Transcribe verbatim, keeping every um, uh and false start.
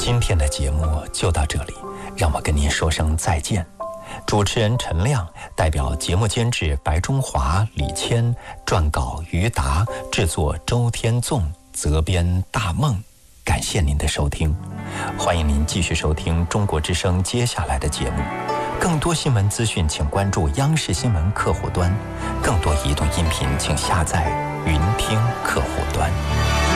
今天的节目就到这里，让我跟您说声再见。主持人陈亮，代表节目监制白中华、李谦，撰稿于达，制作周天纵，责编大梦。感谢您的收听，欢迎您继续收听中国之声接下来的节目。更多新闻资讯，请关注央视新闻客户端；更多移动音频，请下载云听客户端。